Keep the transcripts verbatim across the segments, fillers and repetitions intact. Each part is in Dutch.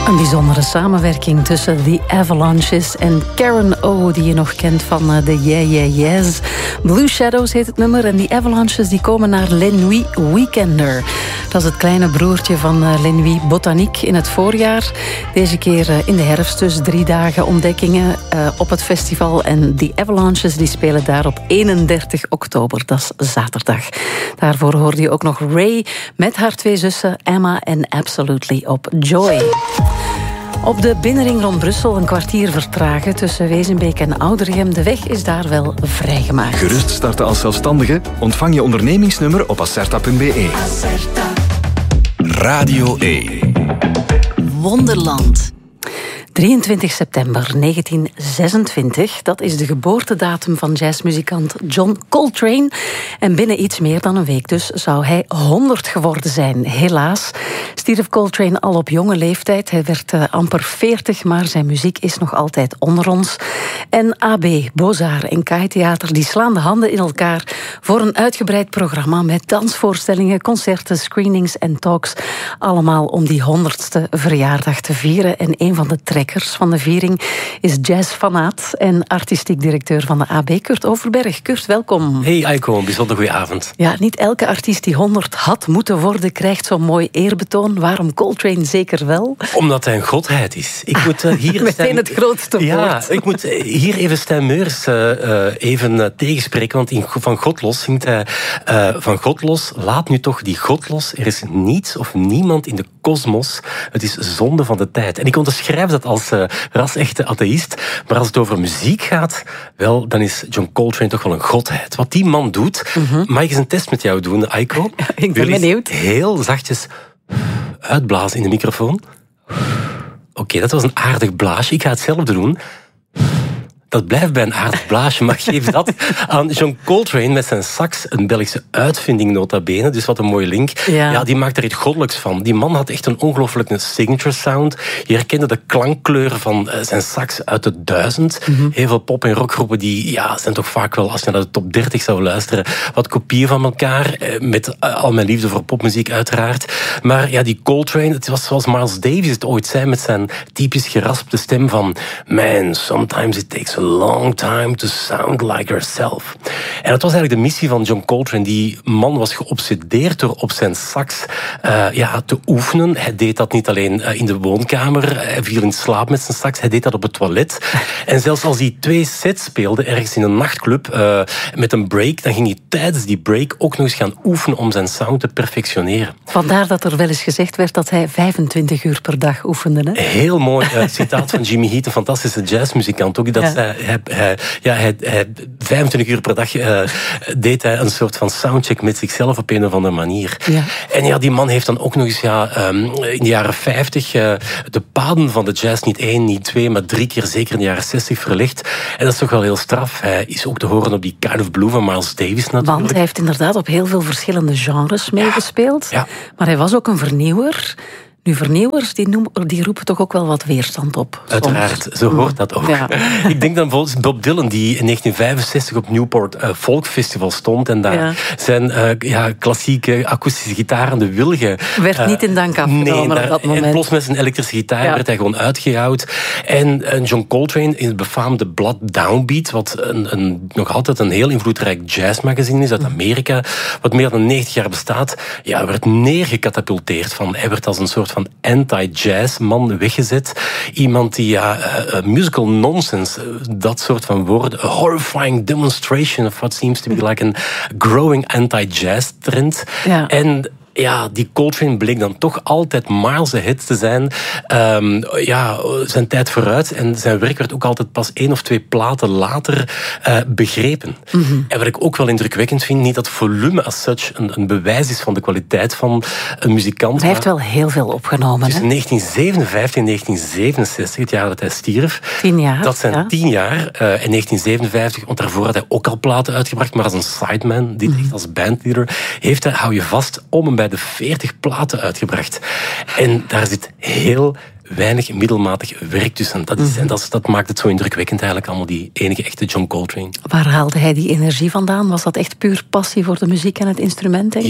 Een bijzondere samenwerking tussen The Avalanches en Karen O, die je nog kent van de Yeah Yeah Yeahs. Blue Shadows heet het nummer en die Avalanches die komen naar Les Nuits Weekender. Dat is het kleine broertje van Les Nuits Botanique in het voorjaar. Deze keer in de herfst, dus drie dagen ontdekkingen op het festival. En die Avalanches die spelen daar op eenendertig oktober, dat is zaterdag. Daarvoor hoorde je ook nog Ray met haar twee zussen Emma en Absolutely op Joy. Op de binnenring rond Brussel een kwartier vertragen tussen Wezenbeek en Oudergem. De weg is daar wel vrijgemaakt. Gerust starten als zelfstandige? Ontvang je ondernemingsnummer op acerta punt be. Acerta. Radio één. Wonderland. drieëntwintig september negentien zesentwintig, dat is de geboortedatum van jazzmuzikant John Coltrane. En binnen iets meer dan een week dus zou hij honderd geworden zijn. Helaas stierf Coltrane al op jonge leeftijd. Hij werd uh, amper veertig, maar zijn muziek is nog altijd onder ons. En A B, Beaux-Arts en K I Theater die slaan de handen in elkaar voor een uitgebreid programma met dansvoorstellingen, concerten, screenings en talks. Allemaal om die honderdste verjaardag te vieren. En een van de tracks van de viering is jazzfanaat en artistiek directeur van de A B, Kurt Overberg. Kurt, welkom. Hey Aiko, een bijzonder goeie avond. Ja, niet elke artiest die honderd had moeten worden, krijgt zo'n mooi eerbetoon. Waarom Coltrane zeker wel? Omdat hij een godheid is. Ik moet uh, hier meteen Stan... het grootste woord. Ja, ik moet hier even Stijn Meurs uh, uh, even uh, tegenspreken, want in Van God los zingt hij uh, Van God los, laat nu toch die God los. Er is niets of niemand in de kosmos. Het is zonde van de tijd. En ik onderschrijf dat als uh, ras-echte atheïst. Maar als het over muziek gaat, wel, dan is John Coltrane toch wel een godheid. Wat die man doet, mm-hmm. Mag ik eens een test met jou doen, Aiko? Ja, ik ben benieuwd. Heel zachtjes uitblazen in de microfoon. Oké, okay, dat was een aardig blaasje. Ik ga hetzelfde doen. Dat blijft bij een aardig blaasje, maar geef dat aan John Coltrane met zijn sax, een Belgische uitvinding nota bene, dus wat een mooie link. Ja. Ja, die maakt er iets goddelijks van. Die man had echt een ongelooflijke signature sound. Je herkende de klankkleur van zijn sax uit de duizend. Mm-hmm. Heel veel pop- en rockgroepen die ja, zijn toch vaak wel, als je naar de top dertig zou luisteren, wat kopieën van elkaar, met al mijn liefde voor popmuziek uiteraard. Maar ja, die Coltrane, het was zoals Miles Davis het ooit zei met zijn typisch geraspte stem van man, sometimes it takes a long time to sound like herself. En dat was eigenlijk de missie van John Coltrane. Die man was geobsedeerd door op zijn sax uh, ja, te oefenen. Hij deed dat niet alleen uh, in de woonkamer. Hij viel in slaap met zijn sax. Hij deed dat op het toilet. En zelfs als hij twee sets speelde, ergens in een nachtclub, uh, met een break, dan ging hij tijdens die break ook nog eens gaan oefenen om zijn sound te perfectioneren. Vandaar dat er wel eens gezegd werd dat hij vijfentwintig uur per dag oefende. Hè? Heel mooi uh, citaat van Jimmy Heath, een fantastische jazzmuzikant ook. Dat ja. Hij, hij, hij, ja, hij, hij, vijfentwintig uur per dag uh, deed hij een soort van soundcheck met zichzelf op een of andere manier. Ja. En ja, die man heeft dan ook nog eens ja, um, in de jaren vijftig uh, de paden van de jazz niet één, niet twee, maar drie keer zeker in de jaren zestig verlicht. En dat is toch wel heel straf. Hij is ook te horen op die Kind of Blue van Miles Davis natuurlijk. Want hij heeft inderdaad op heel veel verschillende genres meegespeeld. Ja. Ja. Maar hij was ook een vernieuwer. Nu, vernieuwers die, noemen, die roepen toch ook wel wat weerstand op. Soms. Uiteraard, zo hoort dat ook. Ja. Ik denk dan bijvoorbeeld Bob Dylan, die in negentien vijfenzestig op Newport uh, Folk Festival stond en daar ja. zijn uh, ja, klassieke akoestische gitaar aan de wilgen... Werd uh, niet in dank afgenomen nee, op dat moment. En plots met zijn elektrische gitaar ja. werd hij gewoon uitgejouwd. En uh, John Coltrane in het befaamde Blood Downbeat, wat een, een, nog altijd een heel invloedrijk jazzmagazine is uit Amerika, wat meer dan negentig jaar bestaat, ja, werd neergecatapulteerd van. Hij werd als een soort van van anti-jazz man weggezet. Iemand die ja, uh, musical nonsense, uh, dat soort van woorden, a horrifying demonstration of what seems to be like a growing anti-jazz trend. Ja. En ja, die Coltrane bleek dan toch altijd miles ahead te zijn. Um, ja, zijn tijd vooruit. En zijn werk werd ook altijd pas één of twee platen later uh, begrepen. Mm-hmm. En wat ik ook wel indrukwekkend vind, niet dat volume as such een, een bewijs is van de kwaliteit van een muzikant. Hij heeft wel heel veel opgenomen. Tussen hè? negentien zevenenvijftig en negentien zevenenzestig, het jaar dat hij stierf. Tien jaar. Dat zijn ja. tien jaar. Uh, in negentien zevenenvijftig, want daarvoor had hij ook al platen uitgebracht, maar als een sideman, dit mm-hmm. echt als bandleader, heeft hij, hou je vast, om en bij de veertig platen uitgebracht. En daar zit heel weinig middelmatig werk tussen. Dat, is, mm-hmm. en dat, dat maakt het zo indrukwekkend eigenlijk, allemaal die enige echte John Coltrane. Waar haalde hij die energie vandaan? Was dat echt puur passie voor de muziek en het instrument, denk je? Ja,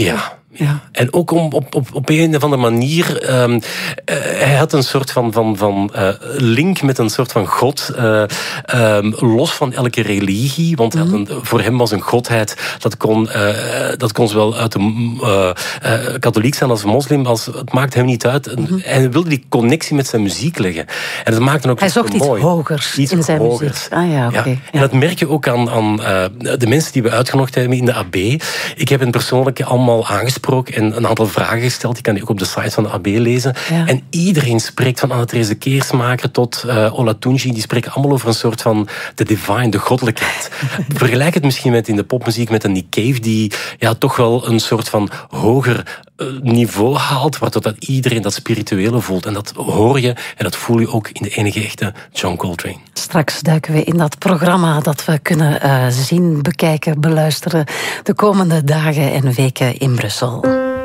Ja. En ook om, op, op, op een of andere manier... Um, uh, hij had een soort van, van, van uh, link met een soort van god. Uh, um, los van elke religie. Want mm-hmm. een, voor hem was een godheid... Dat kon, uh, dat kon zowel uit de uh, uh, katholiek zijn als moslim. Als, het maakte hem niet uit. Mm-hmm. En hij wilde die connectie met zijn muziek leggen. En dat maakte ook hij zocht iets mooi. hogers iets in zijn hogers. muziek. Ah, ja, okay. ja. En dat merk je ook aan, aan uh, de mensen die we uitgenodigd hebben in de A B. Ik heb hen persoonlijk allemaal aangesproken en een aantal vragen gesteld. Die kan je ook op de site van de A B lezen. Ja. En iedereen spreekt van Anna-Therese Keersmaker tot uh, Olatunji. Die spreken allemaal over een soort van de divine, de goddelijkheid. Vergelijk het misschien met in de popmuziek met een Nick Cave die ja, toch wel een soort van hoger uh, niveau haalt, waardoor dat iedereen dat spirituele voelt. En dat hoor je en dat voel je ook in de enige echte John Coltrane. Straks duiken we in dat programma dat we kunnen uh, zien, bekijken, beluisteren de komende dagen en weken in Brussel.